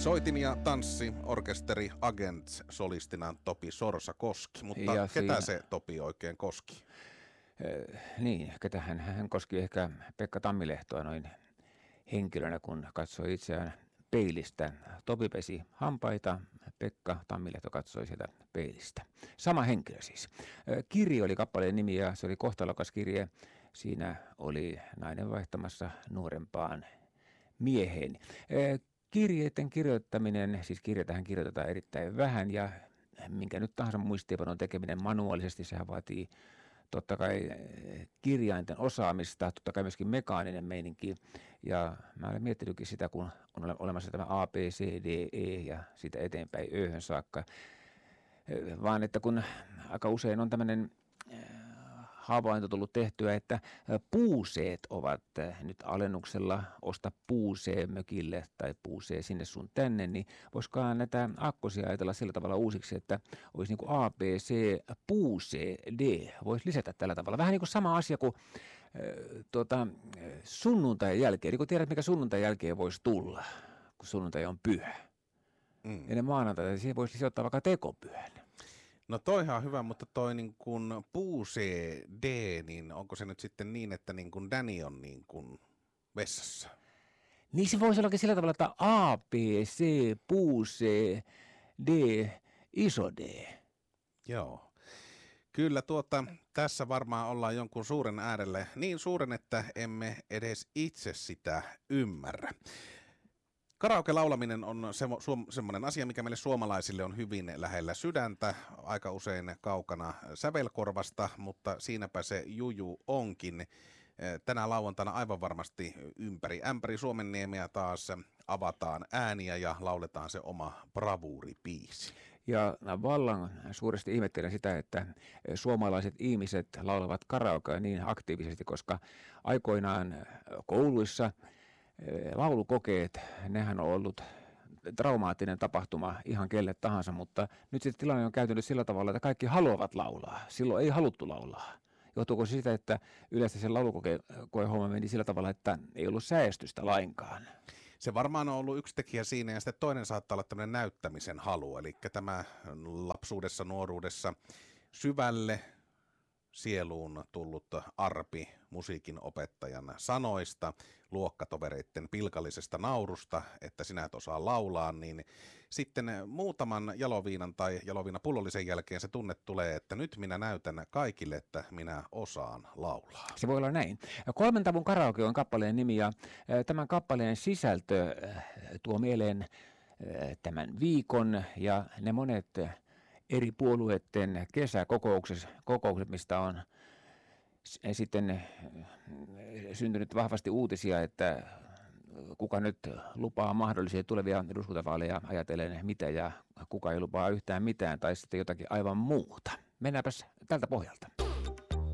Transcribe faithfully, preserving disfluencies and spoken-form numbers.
Soitin ja tanssi orkesteri Agents solistina Topi Sorsa-Koski, mutta Ja ketä siinä- se Topi oikein koski? Eh, Niin, ketähän hän koski ehkä Pekka Tammilehtoa noin henkilönä, kun katsoi itseään peilistä. Topi pesi hampaita, Pekka Tammilehto katsoi sieltä peilistä. Sama henkilö siis. Eh, Kirje oli kappaleen nimi ja se oli kohtalokas kirje. Siinä oli nainen vaihtamassa nuorempaan mieheen. Eh, Kirjeiden kirjoittaminen, siis kirjetähän kirjoitetaan erittäin vähän ja minkä nyt tahansa muistiinpanon tekeminen manuaalisesti, sehän vaatii totta kai eh, kirjainten osaamista, totta kai myöskin mekaaninen meininki. Ja mä olen miettinytkin sitä, kun on ole- olemassa tämä A, B, C, D, E ja siitä eteenpäin Öhön saakka. Eh, Vaan että kun aika usein on tämmöinen eh, havainto tullut tehtyä, että eh, puuseet ovat eh, nyt alennuksella, osta puusee mökille tai puusee sinne sun tänne, niin voisikaan näitä akkosia ajatella sillä tavalla uusiksi, että olisi niin kuin A, B, C, puusee, D, voisi lisätä tällä tavalla. Vähän niin kuin sama asia kuin eh, tuota, eh, sunnuntain jälkeen, niin kun tiedät mikä sunnuntain jälkeen voisi tulla, kun sunnuntai on pyhä. Mm. Ennen maanantaita siihen voisi sijoittaa vaikka tekopyhän. No toihan on hyvä, mutta toi niin kuin puusee D, niin onko se nyt sitten niin, että niin kuin Danny on niin kuin vessassa? Niin se voisi ollakin sillä tavalla, että A, B, C, puu C, D, iso D. Joo. Kyllä tuota, tässä varmaan ollaan jonkun suuren äärelle, niin suuren, että emme edes itse sitä ymmärrä. Karaoke-laulaminen on se, suom, semmoinen asia, mikä meille suomalaisille on hyvin lähellä sydäntä, aika usein kaukana sävelkorvasta, mutta siinäpä se juju onkin. Tänä lauantaina aivan varmasti ympäri ämpäri Suomenniemeä taas avataan ääniä ja lauletaan se oma bravuuribiisi. Ja vallan suuresti ihmettelen sitä, että suomalaiset ihmiset laulavat karaokea niin aktiivisesti, koska aikoinaan kouluissa laulukokeet, nehän on ollut traumaattinen tapahtuma ihan kelle tahansa, mutta nyt sitten tilanne on käytynyt sillä tavalla, että kaikki haluavat laulaa. Silloin ei haluttu laulaa. Johtuuko siitä, että yleensä se laulukoehomma meni sillä tavalla, että ei ollut säästystä lainkaan? Se varmaan on ollut yksi tekijä siinä, ja sitten toinen saattaa olla tämmöinen näyttämisen halu, eli tämä lapsuudessa, nuoruudessa syvälle sieluun tullut arpi musiikin opettajan sanoista, luokkatovereiden pilkallisesta naurusta, että sinä et osaa laulaa, niin sitten muutaman jaloviinan tai jaloviinapullollisen jälkeen se tunne tulee, että nyt minä näytän kaikille, että minä osaan laulaa. Se voi olla näin. Kolmen tavun karaoke on kappaleen nimi ja tämän kappaleen sisältö tuo mieleen tämän viikon ja ne monet eri puolueiden kesäkokoukset, kokoukset, mistä on sitten syntynyt vahvasti uutisia, että kuka nyt lupaa mahdollisia tulevia eduskuntavaaleja ajatellen mitä ja kuka ei lupaa yhtään mitään tai sitten jotakin aivan muuta. Mennäänpäs tältä pohjalta.